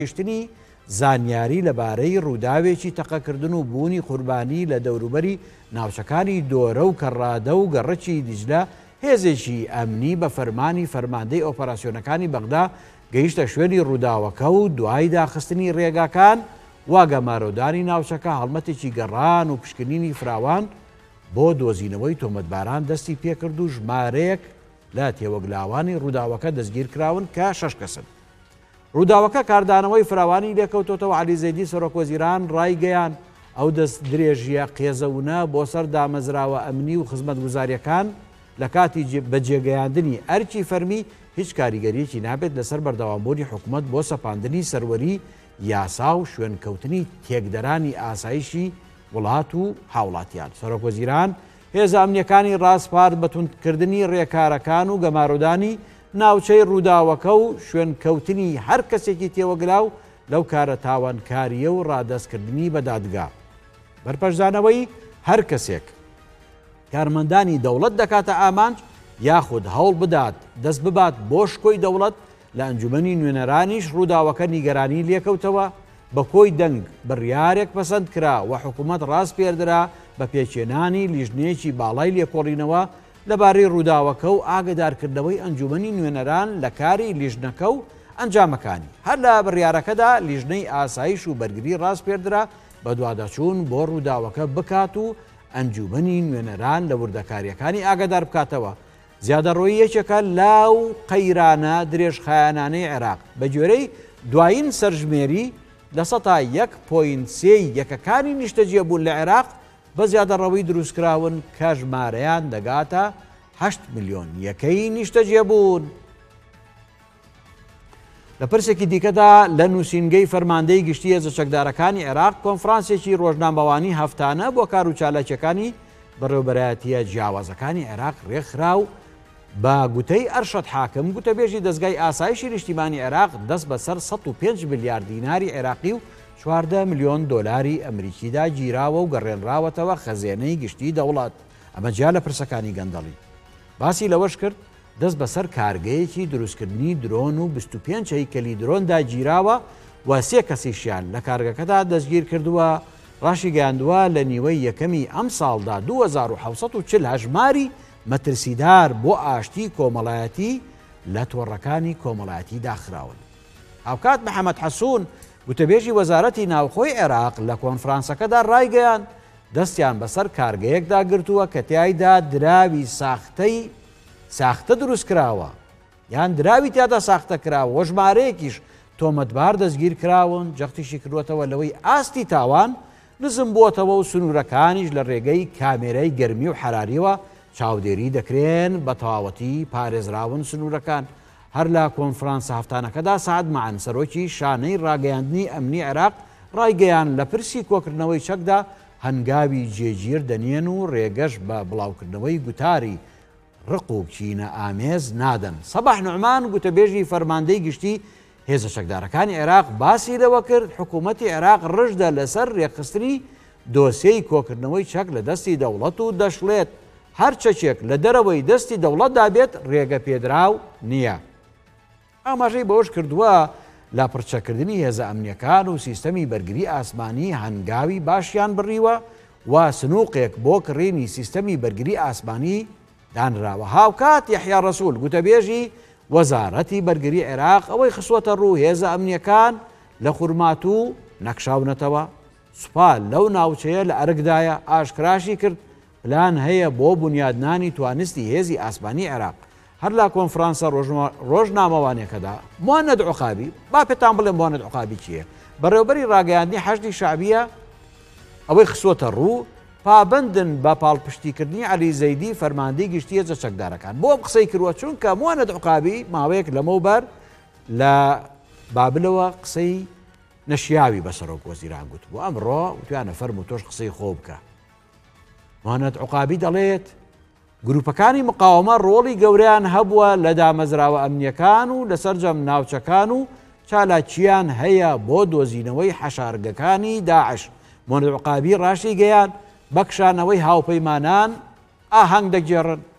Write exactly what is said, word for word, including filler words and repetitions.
گشتنی زانیاری لەبارەی ڕووداوێکی تەقەکردن و بوونی قوربانی لە دەوروبەری ناوچەکانی دۆرە و کەڕادە و گەڕەکی دیجلە هێزێکی ئەمنی بە فەرمانی فەرماندەی ئۆپەراسیۆنەکانی بەغدا گەیشتە شوێنی ڕووداوەکە و دوای داخستنی ڕێگاکان واگەمارۆدانی ناوچەکە هەڵمەتێکی گەڕان و پشکنینی فراوان بۆ دۆزینەوەی تۆمەتباران دەستی پێکرد و ژمارەیەک لە تێوەگلاوانی ڕووداوەکە دەستگیر کراون کە شەش کەسن. ڕووداوەکە کاردانەوەی فراوانی لێکەوتۆتەوە عەلی زەیدی سەرۆکوەزیران ڕایگەیان ئەو دەست درێژیە قێزەونە بۆ سەر دامەزراوە ئەمنی و خزمەتگوزاریەکان لە کاتی بەجێگەیاندنی ئەرکی فەرمی هیچ کاریگەریەکی نابێت لەسەر بەردەوامبوونی حکوومەت بۆ سەپاندنی سەروەری یاسا و شوێنکەوتنی تێکدەرانی ئاسایشی وڵات و هاوڵاتیان. سەرۆکوەزیران هێزە ئەمنیەکانی ڕاستپارت بەتوندکردنی ڕێکارەکان و گەمارۆدانی ناوچەی ڕووداوەکە و شوێنکەوتنی هەر کەسێکی تێوەگلاو لەو کارە تاوانکاریە و ڕادەستکردنی بە دادگا. بەرپەرزانەوەی هەر کەسێک کارمەندانی دەوڵەت دەکاتە ئامانج یاخود هەوڵ بدات دەست ببات بۆ شکۆی دەوڵەت لە ئەنجومەنی نوێنەرانیش ڕووداوەکە نیگەرانی لێکەوتەوە بە کۆی دەنگ بڕیارێک پەسەند کرا و حکوومەت ڕاست پێدرا بە پێچێنانی لیژنەیەکی باڵای لێکۆڵینەوە لەبارەی ڕووداوەکە و ئاگدارکردنەوەی ئەنجومەنی نوێنەران لە کاری لیژنەکە و ئەنجامەکانی. هەر لە بڕیارەکەدا لیژنەی ئاسایش و بەرگری ڕاست پێدرا بە دوادەچوون بۆ ڕووداوەکە بکات و ئەنجومەنی نوێنەران لە وردەکاریەکانی ئاگدار بکاتەوە. زیادەڕۆیی یەکێکە لاو قەیرانە درێژخایانانەی عێراق بە گوێرەی دوایین سەرژمێری لە سەتا یەک پۆینت سێ یەکەکانی نیشتەجێبوون لە عێراق بە زیادەڕەوەی دروستکراون کە ژمارەیان دەگاتە هەشت ملیۆن یەکەی نیشتەجێبوون. لە پرسێکی دیکەدا لە نووسینگەی فەرماندەی گشتی هێزە چەکدارەکانی عێراق کۆنفرانسێکی ڕۆژنامەوانی هەفتانە بۆ کار و چالاکیەکانی بەڕێوەبەرایەتیە جیاوازەکانی عێراق ڕێکخرا و بە گوتەی ئەرشەد حاکم گوتەبێژی دەستگای ئاسایشی نیشتیمانی عێراق دەست بەسەر سەد و پێنج ملیار دیناری عێراقی و چواردە ملیۆن دۆلاری ئەمریکیدا گیراوە و گەڕێنراوەتەوە خەزێنەی گشتی دەوڵات. ئەمە جیا لە پرسەکانی گەندەڵی باسی لەوەش کرد دەست بەسەر کارگەیەکی دروستکردنی درۆن و بیست و پێنج هەیکەلی درۆندا گیراوە و سێ کەسیشیان لە کارگەکەدا دەستگیر کردووە. ڕاشی گەیاندووە لە نیوەی یەکەمی ئەم ساڵدا دوو هەزار و حەوسەد و چل هەژماری مەترسیدار بۆ ئاشتی کۆمەڵایەتی لە تۆڕەکانی کۆمەڵایەتی داخراون. هاوکات محەممەد حەسوون گوتەبێژی وەزارەتی ناوخۆی عێراق لە کۆنفرانسەکەدا ڕایگەیان دەستیان بەسەر کارگەیەکدا گرتووە کە تیایدا دراوی ساختەی ساختە دروست کراوە یان دراوی تیادا ساختە کراوە وە ژمارەیەکیش تۆمەتبار دەستگیر کراون جەختیشی کردوەتەوە لەوەی ئاستی تاوان نزم بۆتەوە و سنوورەکانیش لە ڕێگەی کامێرەی گەرمی و حراریەوە چاودێری دەکرێن بە تەواوەتی پارێزراون سنوورەکان. هەر لە کۆنفرانسە هەفتانەکەدا سعد مەعەن سەرۆکی شانەی ڕاگەیاندنی ئەمنی عێراق ڕایگەیان لە پرسی کۆکردنەوەی چەکدا هەنگاوی جێگیر دەنێن و ڕێگەش بە بڵاوکردنەوەی گوتاری ڕق و کینە ئامێز نادەن. سەباح نوعمان گوتەبێژی فەرماندەی گشتی هێزە چەکدارەکانی عێراق باسی لەوە کرد حکوومەتی عێراق ڕژدە لەسەر ڕێکخستنی دۆسیەی کۆکردنەوەی چەک لە دەستی دەوڵەت و دەشڵێت هەر چەکێک لە دەرەوەی دەستی دەوڵەت دابێت ڕێگە پێدراو نییە. ئاماژەی بەوەش کردووە لا پرچەکردنی هێزە ئەمنیەکان و سیستەمی بەرگری ئاسمانی هەنگاوی باشیان بڕیوە و سنووقێک بۆ کڕینی سیستەمی بەرگری ئاسمانی دانراوە. هاوکات یەحیا ڕەسوول گوتەبێژی وەزارەتی بەرگری عێراق ئەوەی خسوەتە ڕوو هێزە ئەمنیەکان لە خورمات و نەکشاونەتەوە. سوپال لەو ناوچەیە لە ئەرکدایە ئاشکراشی کرد پلان هەیە بۆ بنیادنانی توانستی هێزی ئاسمانی عێراق. هەر لە کۆنفرانسە ڕۆژنامەوانێکەدا موانەد عوقابی با پێتان بڵێم موانەد عوقابی چییە بەڕێوەبەری ڕاگەیاندنی حەشدی شعبیە ئەوەی خسوەتە ڕوو پابندن بە پاڵپشتیکردنی عەلی زەیدی فەرماندەی گشتی هێزە چەکدارەکان. بۆ ئەم قسەی کردووە چونکە موانەد عوقابی ماوەیەک لەمەوبەر لە بابلەوە قسەی نەشیاوی بە سەرۆکوەزیران گوت بۆ ئەمڕۆ وتوانە فەرم و تۆش قسەی خۆ بکە. موانەد عوقابی دەڵێت گروپەکانی مقاومە ڕۆڵی گەورەیان هەبووە لە دامەزراوە ئەمنیەکان و لەسەر جەم ناوچەکان و چالاکیان هەیە بۆ دۆزینەوەی حەشارگەکانی داعش. موانەد عوقابی ڕاشی گەیان بەکشانەوەی هاوپەیمانان ئاهەنگ دەگێڕن